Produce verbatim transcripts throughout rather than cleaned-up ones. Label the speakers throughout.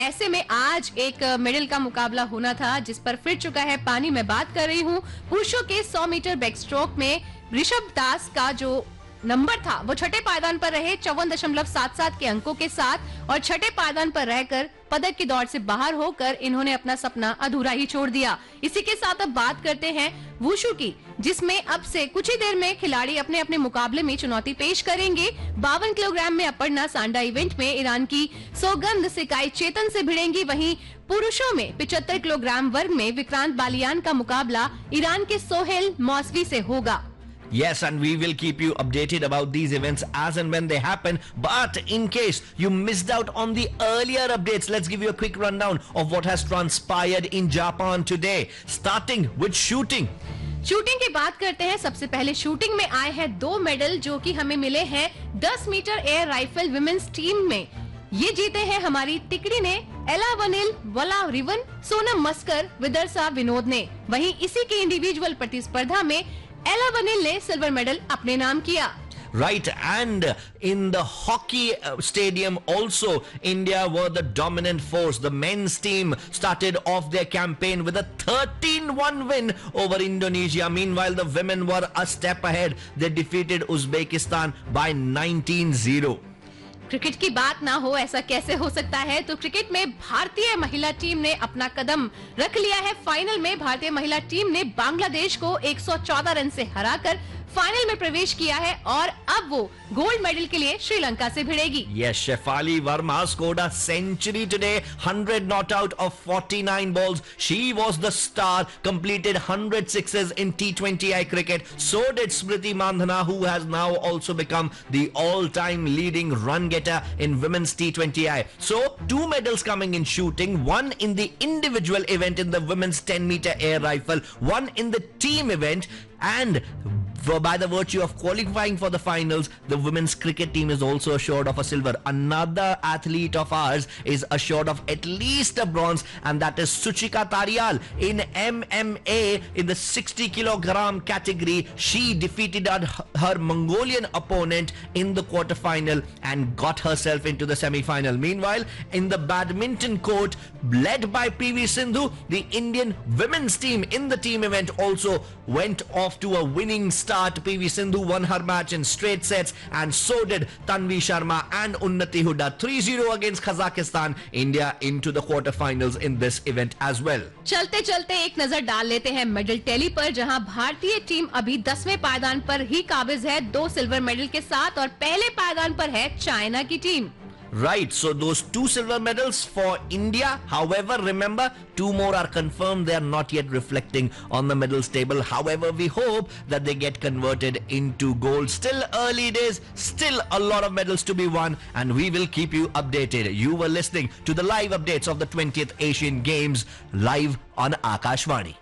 Speaker 1: ऐसे में आज एक मेडल का मुकाबला होना था जिस पर फिर चुका है पानी। मैं बात कर रही हूँ पुरुषों के सौ मीटर बैक स्ट्रोक में ऋषभ दास का जो नंबर था वो छठे पायदान पर रहे चौवन दशमलव सात सात के अंकों के साथ और छठे पायदान पर रहकर पदक की दौड़ से बाहर होकर इन्होंने अपना सपना अधूरा ही छोड़ दिया। इसी के साथ अब बात करते हैं वुशु की, जिसमें अब से कुछ ही देर में खिलाड़ी अपने अपने मुकाबले में चुनौती पेश करेंगे। बावन किलोग्राम में अपर्णा सांडा इवेंट में ईरान की सौगंध सिकाई चेतन से भिड़ेंगी। वहीं पुरुषों में पिचहत्तर किलोग्राम वर्ग में विक्रांत बालियान का मुकाबला ईरान के सोहेल मौसवी से होगा।
Speaker 2: Yes, and we will keep you updated about these events as and when they happen. But in case you missed out on the earlier updates, let's give you a quick rundown of what has transpired in Japan today. Starting with shooting.
Speaker 1: Shooting की बात करते हैं। सबसे पहले shooting में आए हैं दो मेडल जो कि हमें मिले हैं दस metre air rifle women's team में। ये जीते हैं हमारी तिकड़ी ने, एला वनिल, वला रिवन, सोनम मस्कर, विदर्सा विनोद ने। वहीं इसी की इंडिविजुअल प्रतिस्पर्धा में एला वनिल ने सिल्वर मेडल अपने नाम किया।
Speaker 2: Right, and in the hockey stadium also, India were the dominant force. The men's team started off their campaign with a thirteen one win over Indonesia. Meanwhile, the women were a step ahead. They defeated Uzbekistan by nineteen zero.
Speaker 1: Cricket की बात ना हो ऐसा कैसे हो सकता है। तो क्रिकेट में भारतीय महिला टीम ने अपना कदम रख लिया है फाइनल में। भारतीय महिला टीम ने बांग्लादेश को एक सौ चौदह रन से हराकर फाइनल में प्रवेश किया है और अब वो गोल्ड मेडल के लिए श्रीलंका से भिड़ेगी।
Speaker 2: Yes, Shefali Verma scored a century today, one hundred not out of forty-nine balls. She was the star, completed one hundred sixes in T twenty I cricket. So did Smriti Mandhana, who has now also become the all-time leading run getter in women's T twenty I. So two medals coming in shooting, one in the individual event in the women's ten meter air rifle, one in the team event, and For by the virtue of qualifying for the finals, the women's cricket team is also assured of a silver. Another athlete of ours is assured of at least a bronze, and that is Suchika Tarial in M M A in the sixty kilogram category. She defeated her, her Mongolian opponent in the quarterfinal and got herself into the semi-final. Meanwhile, in the badminton court, led by P V Sindhu, the Indian women's team in the team event also went off to a winning start. P V Sindhu won her match in straight sets, and so did Tanvi Sharma and Unnati Hooda. three zero against Kazakhstan. India into the quarterfinals in this event as well.
Speaker 1: चलते चलते एक नजर डाल लेते हैं medal tally पर, जहां भारतीय टीम अभी दसवें पायदान पर ही काबिज है दो सिल्वर मेडल के साथ और पहले पायदान पर है चाइना की team.
Speaker 2: Right, so those two silver medals for India. However, remember, two more are confirmed. They are not yet reflecting on the medals table. However, we hope that they get converted into gold. Still early days, still a lot of medals to be won, and we will keep you updated. You were listening to the live updates of the twentieth Asian Games live on Akashvani.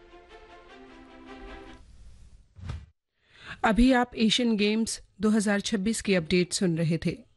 Speaker 3: अभी आप Asian games दो हज़ार छब्बीस की update सुन रहे थे।